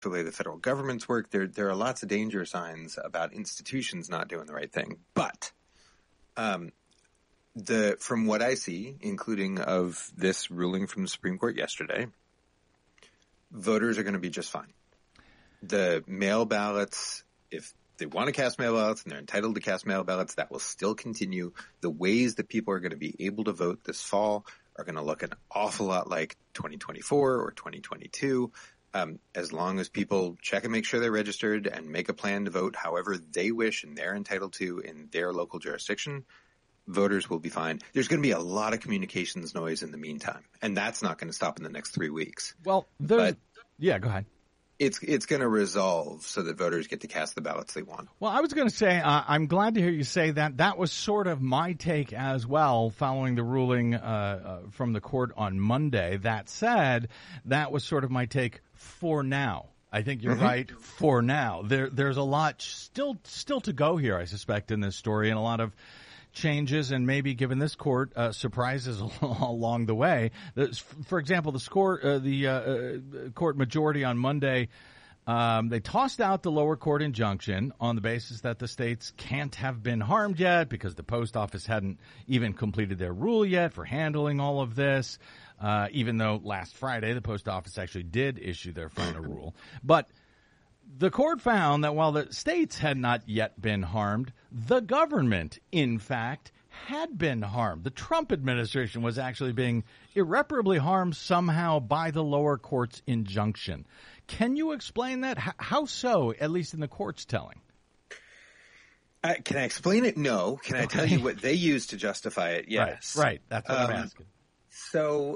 the way the federal governments work. There are lots of danger signs about institutions not doing the right thing. But from what I see, including of this ruling from the Supreme Court yesterday, voters are going to be just fine. The mail ballots, if they want to cast mail ballots and they're entitled to cast mail ballots, that will still continue. The ways that people are going to be able to vote this fall are going to look an awful lot like 2024 or 2022. As long as people check and make sure they're registered and make a plan to vote however they wish and they're entitled to in their local jurisdiction, voters will be fine. There's going to be a lot of communications noise in the meantime, and that's not going to stop in the next 3 weeks. Well, yeah, go ahead. It's going to resolve so that voters get to cast the ballots they want. Well, I was going to say, I'm glad to hear you say that. That was sort of my take as well, following the ruling from the court on Monday. That said, that was sort of my take for now. I think you're right for now. There's a lot still to go here, I suspect, in this story, and a lot of changes and maybe, given this court, surprises along the way. For example, the court majority on Monday, they tossed out the lower court injunction on the basis that the states can't have been harmed yet because the post office hadn't even completed their rule yet for handling all of this, even though last Friday the post office actually did issue their final rule. But the court found that while the states had not yet been harmed, the government, in fact, had been harmed. The Trump administration was actually being irreparably harmed somehow by the lower court's injunction. Can you explain that? How so, at least in the court's telling? Can I explain it? No. Can I tell you what they used to justify it? Yes. Right. That's what I'm asking. So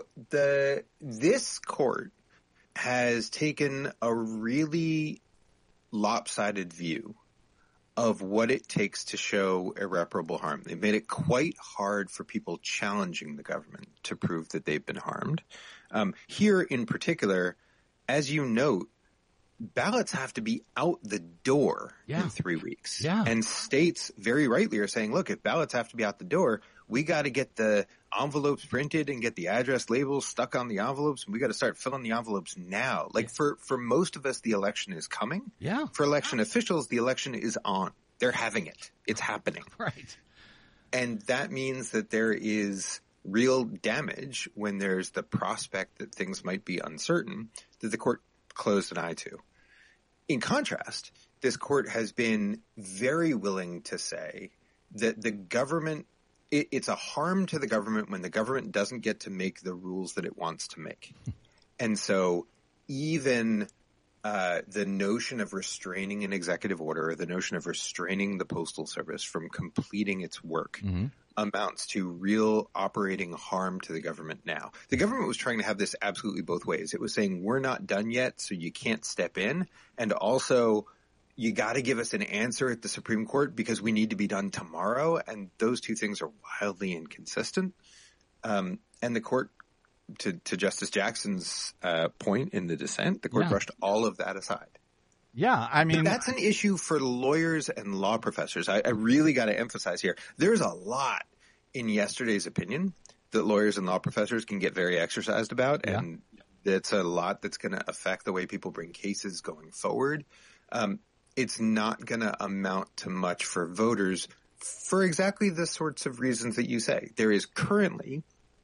this court has taken a really lopsided view of what it takes to show irreparable harm. They've made it quite hard for people challenging the government to prove that they've been harmed. Here in particular, as you note, ballots have to be out the door in 3 weeks. Yeah. And states very rightly are saying, look, if ballots have to be out the door, we got to get the envelopes printed and get the address labels stuck on the envelopes. And we got to start filling the envelopes now. Like for most of us, the election is coming. Yeah. For election officials, the election is on. They're having it. It's happening. Right. And that means that there is real damage when there's the prospect that things might be uncertain that the court closed an eye to. In contrast, this court has been very willing to say that the government, it's a harm to the government when the government doesn't get to make the rules that it wants to make. And so even the notion of restraining an executive order, the notion of restraining the Postal Service from completing its work amounts to real operating harm to the government now. The government was trying to have this absolutely both ways. It was saying, we're not done yet, so you can't step in. And also, you got to give us an answer at the Supreme Court because we need to be done tomorrow. And those two things are wildly inconsistent. And the court, to Justice Jackson's point in the dissent, the court brushed all of that aside. Yeah, I mean, but that's an issue for lawyers and law professors. I really got to emphasize here. There's a lot in yesterday's opinion that lawyers and law professors can get very exercised about, and it's a lot that's going to affect the way people bring cases going forward. It's not going to amount to much for voters for exactly the sorts of reasons that you say. There is currently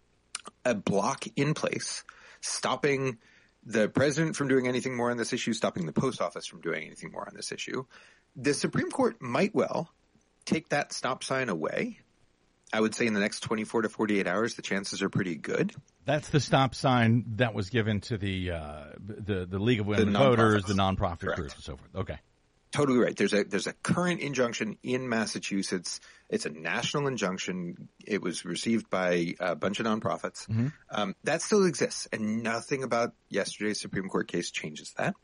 a block in place stopping the president from doing anything more on this issue, stopping the post office from doing anything more on this issue. The Supreme Court might well take that stop sign away. I would say in the next 24 to 48 hours, the chances are pretty good. That's the stop sign that was given to the League of Women Voters, the nonprofit groups, and so forth. Okay. Totally right. There's a current injunction in Massachusetts. It's a national injunction. It was received by a bunch of nonprofits. That still exists, and nothing about yesterday's Supreme Court case changes that.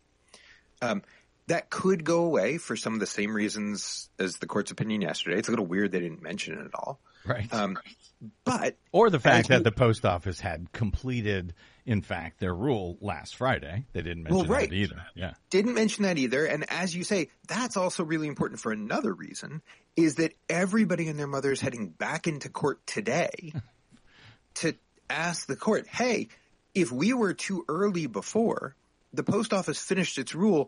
That could go away for some of the same reasons as the court's opinion yesterday. It's a little weird they didn't mention it at all. Right. But or the fact that the post office had completed, in fact, their rule last Friday. They didn't mention that either. Yeah. Didn't mention that either. And as you say, that's also really important for another reason, is that everybody and their mother is heading back into court today to ask the court, hey, if we were too early before, the post office finished its rule,